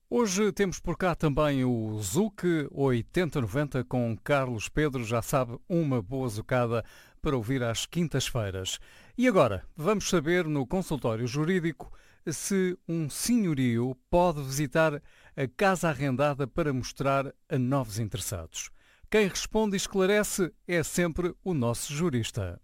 Hoje temos por cá também o Zuc 8090 com Carlos Pedro, já sabe, uma boa zucada para ouvir às quintas-feiras. E agora, vamos saber no consultório jurídico se um senhorio pode visitar a casa arrendada para mostrar a novos interessados. Quem responde e esclarece é sempre o nosso jurista.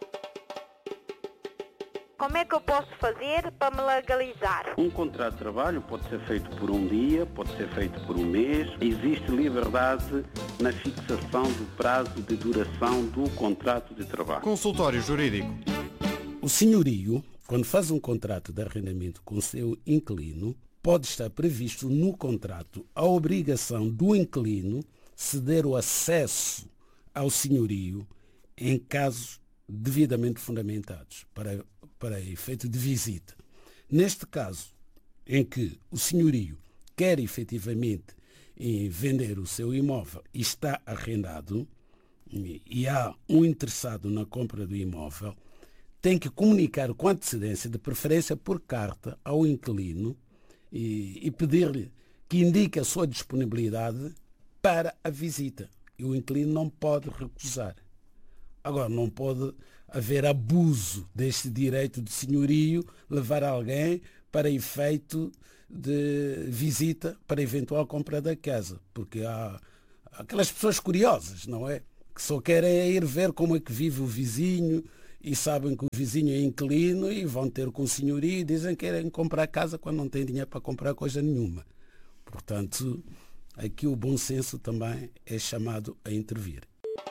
Como é que eu posso fazer para me legalizar? Um contrato de trabalho pode ser feito por um dia, pode ser feito por um mês. Existe liberdade na fixação do prazo de duração do contrato de trabalho. Consultório Jurídico. O senhorio, quando faz um contrato de arrendamento com o seu inquilino, pode estar previsto no contrato a obrigação do inquilino ceder o acesso ao senhorio em casos devidamente fundamentados para efeito de visita. Neste caso, em que o senhorio quer efetivamente vender o seu imóvel e está arrendado, e há um interessado na compra do imóvel, tem que comunicar com antecedência, de preferência por carta, ao inquilino e pedir-lhe que indique a sua disponibilidade para a visita. E o inquilino não pode recusar. Agora, não pode haver abuso deste direito de senhorio, levar alguém para efeito de visita, para eventual compra da casa. Porque há aquelas pessoas curiosas, não é? Que só querem ir ver como é que vive o vizinho e sabem que o vizinho é inquilino e vão ter com o senhorio e dizem que querem comprar casa quando não têm dinheiro para comprar coisa nenhuma. Portanto, aqui o bom senso também é chamado a intervir.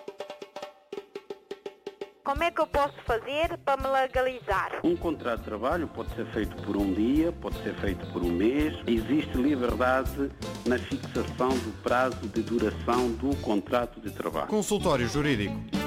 Como é que eu posso fazer para me legalizar? Um contrato de trabalho pode ser feito por um dia, pode ser feito por um mês. Existe liberdade na fixação do prazo de duração do contrato de trabalho. Consultório Jurídico.